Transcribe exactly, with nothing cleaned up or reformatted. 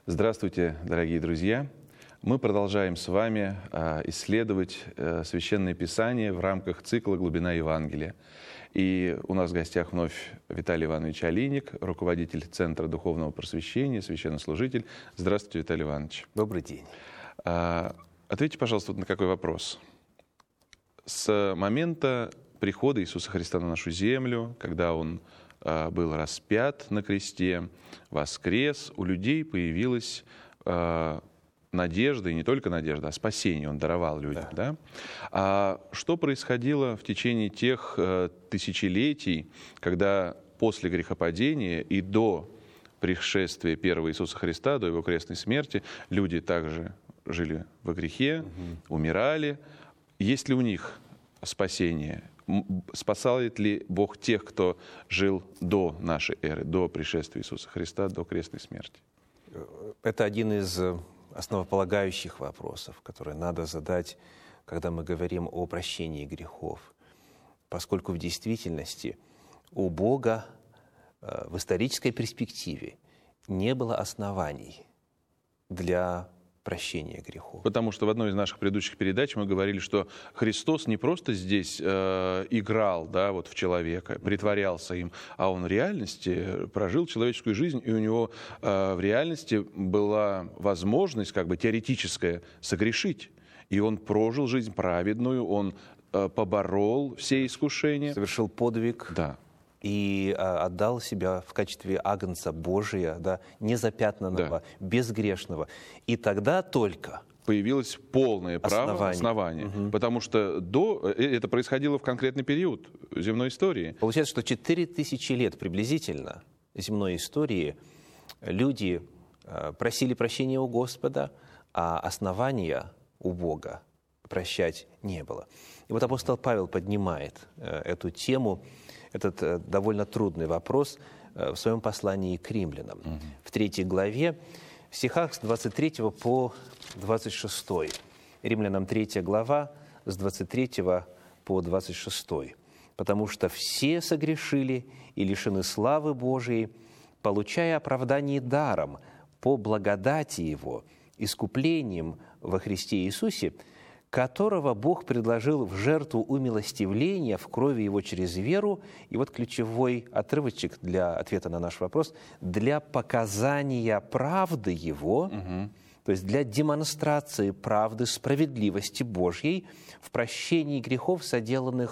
Здравствуйте, дорогие друзья! Мы продолжаем с вами исследовать Священное Писание в рамках цикла «Глубина Евангелия». И у нас в гостях вновь Виталий Иванович Олейник, руководитель Центра Духовного Просвещения, священнослужитель. Здравствуйте, Виталий Иванович. Добрый день. Ответьте, пожалуйста, вот на какой вопрос. С момента прихода Иисуса Христа на нашу землю, когда Он был распят на кресте, воскрес, у людей появилась э, надежда, и не только надежда, а спасение Он даровал людям. Да. Да? А что происходило в течение тех э, тысячелетий, когда после грехопадения и до пришествия первого Иисуса Христа, до Его крестной смерти, люди также жили во грехе, угу. умирали? Есть ли у них спасение? Спасает ли Бог тех, кто жил до нашей эры, до пришествия Иисуса Христа, до крестной смерти? Это один из основополагающих вопросов, которые надо задать, когда мы говорим о прощении грехов. Поскольку в действительности у Бога в исторической перспективе не было оснований для прощения грехов. Потому что в одной из наших предыдущих передач мы говорили, что Христос не просто здесь э, играл, да, вот в человека, притворялся им, а Он в реальности прожил человеческую жизнь, и у Него э, в реальности была возможность, как бы теоретическая, согрешить. И Он прожил жизнь праведную, Он э, поборол все искушения. Совершил подвиг. Да. И а, отдал себя в качестве агнца Божия, да, незапятнанного, да. безгрешного. И тогда только появилось полное право, основание, основание угу. потому что до, это происходило в конкретный период земной истории. Получается, что четыре тысячи лет приблизительно земной истории люди просили прощения у Господа, а основания у Бога прощать не было. И вот апостол Павел поднимает эту тему, этот довольно трудный вопрос в своем послании к римлянам. Угу. В третьей главе, в стихах с двадцать третьего по двадцать шестой. Римлянам третья глава, с двадцать третьего по двадцать шестой. «Потому что все согрешили и лишены славы Божией, получая оправдание даром по благодати Его, искуплением во Христе Иисусе, которого Бог предложил в жертву умилостивления в крови Его через веру». И вот ключевой отрывочек для ответа на наш вопрос. «Для показания правды Его», угу. то есть для демонстрации правды, справедливости Божьей в прощении грехов, соделанных